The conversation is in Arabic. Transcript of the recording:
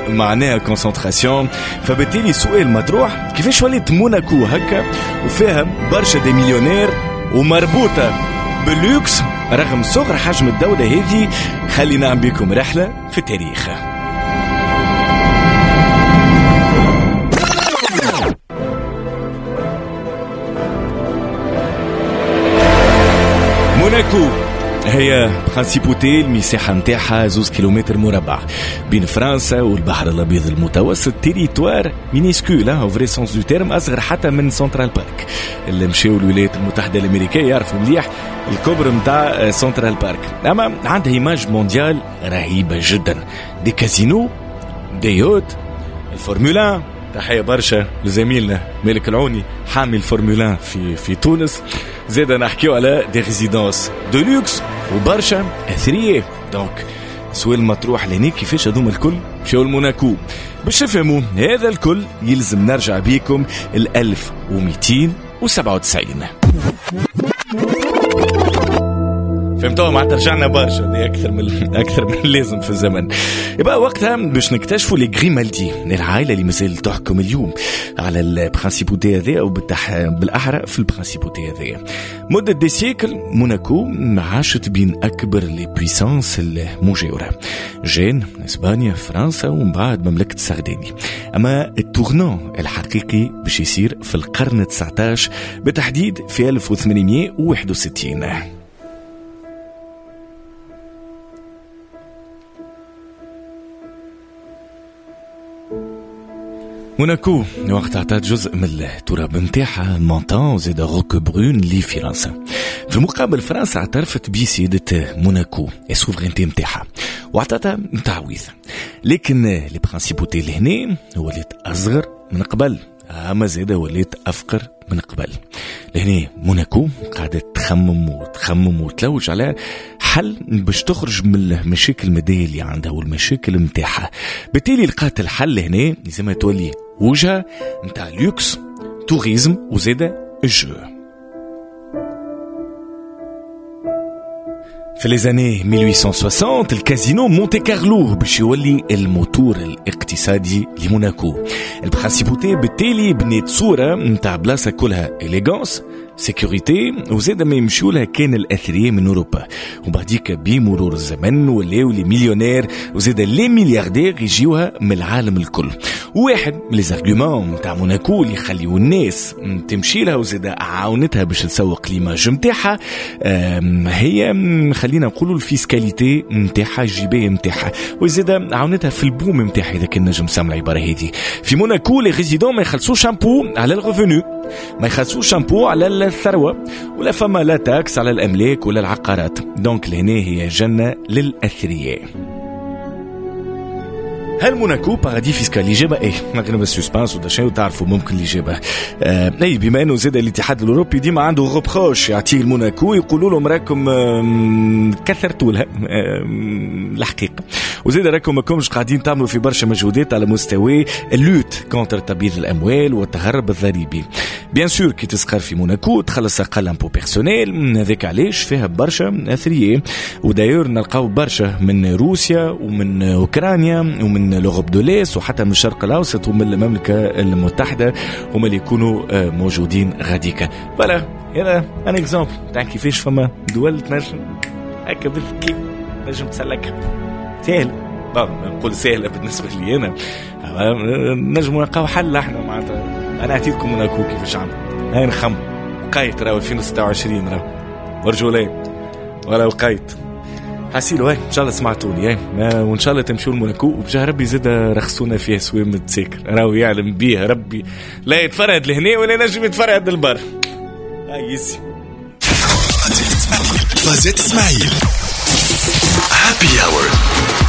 معناها كونسنتراسيون. فبالتالي سؤال مطروح كيفاش ولات موناكو هكا وفيها برشا دي مليونير ومربوطة باللوكس رغم صغر حجم الدولة هذه؟ خلينا نعمل بكم رحلة في التاريخ. موناكو هي برانسيبوتي المساحة متاعها 2 كيلومتر مربع بين فرنسا والبحر الأبيض المتوسط. تيريتوار مينيسكول او فري سونس دو تيرم، أصغر حتى من سنترال بارك. اللي مشاو الولايات المتحدة الأمريكية يعرفوا مليح الكبر متاع سنترال بارك. أما عندها إيماج مونديال رهيبة جدا، دي كازينو، دي يوت، الفورمولا. تحية برشا لزميلنا مالك العوني حامل الفورمولا في تونس. زيدا نحكيو على دي ريزيدانس دو لوكس وبرشا أثرية. دونك سؤال مطروح لهنيك كيفاش هذوما الكل مشاو لموناكو؟ باش تفهموا هذا الكل يلزم نرجع بيكم 1297. فهمتوا؟ معناتها رجعنا برشا، دي اكثر من اللازم في الزمن. يبقى وقتها باش نكتشفوا لي غريمالدي، العائله اللي مازال تحكم اليوم على البرانسيبوتي هذه، او بالاحرى في البرانسيبوتي هذه. مده دي سيكل موناكو عاشت بين اكبر لي بويسانس المجاوره، جين اسبانيا، فرنسا، ومن بعد مملكه سرديني. اما التورنون الحقيقي باش يصير في القرن 19 بالتحديد في 1861. موناكو وقت عطات جزء من التراب متاعها مونتان وزيدا روك برون لفرنسا. في المقابل فرنسا اعترفت بسيادة موناكو السوفرينتي متاعها وعطاتها تعويض، لكن لي برانسيبوتي لهنا ولات اصغر من قبل، اما زيدا ولات افقر من قبل. لهنا موناكو قاعدة تخمم وتلوج على حل باش تخرج من المشاكل المادية اللي عندها والمشاكل متاعها. بالتالي لقات الحل هنا لازم تولي وجهة متاع لوكس، توريزم وزيدا الجو. في ليزاني 1860 الكازينو مونتي كارلو باش يولي الموتور الاقتصادي لموناكو. البرانسيبوتي بالتالي بنيت صورة متاع بلاصة كلها إليغانس، سيكوريتي، وزيدا ما يمشوا لها كان الأثرياء من أوروبا. وبعديك بمرور الزمن ولاو لي مليونير وزيدا لي ملياردير يجيوها من العالم الكل. واحد من لي زارغومون نتاع موناكو اللي يخليو الناس تمشي لها وزيدا عاونتها باش تسوق ليماج نتاعها هي خلينا نقولوا الفيسكاليتي نتاعها، الجبايه نتاعها، وزيدا عاونتها في البوم نتاعها اذا كنا نجم نسمع العباره هذه. في موناكو لي ريزيدون ما يخلصوش شامبو على الريفونو، ما يخلصوش شامبو على الثروه، ولا فما لا تاكس على الاملاك ولا العقارات. دونك لهنا هي جنه للاثرياء. هل موناكو بارادي فيسكال؟ الإجابة إيه، نغنب السسبانس ودا شيء وتعرفوا ممكن الإجابة أي، بما أنه زاد الاتحاد الأوروبي ديما عنده غبخوش يعطيه الموناكو، يقولوا لهم راكم كثرتوا لها الحقيقة، وزاد راكم ما كومش قاعدين تعملوا في برشا مجهودات على مستوى اللوت كونتر تبييض الأموال والتهرب الضريبي. بيان سور كي تسقر في موناكو تخلص أقل امبو بيرسونيل، هذاك علاش فيها برشا أثرياء، وداير نلقاو برشا من روسيا ومن أوكرانيا ومن لوروب دو ليس وحتى من الشرق الأوسط ومن المملكة المتحدة، هما اللي يكونوا موجودين غاديكا. فلا هذا ان اكزامبل تاع كيفاش فما دول تنجم هكا بالكي نجم تسلكها سهل. نقول سهلة بالنسبة لي أنا، نجم نلقاو حل احنا معناتها. أنا أعطيتكم موناكو كيفاش عمل، هاي نخم وقايت راهو 2026 راهو ورجولين ولا وقايت حسيلو. هاي ان شاء الله سمعتوني وان شاء الله تمشوا لموناكو، وبجاه ربي زاد رخصونا فيها سويم تسكر، راهو يعلم بيها ربي لا يتفرد لهنا ولا نجم يتفرد للبر. هاي يسي فازت اسماعيل هابي اور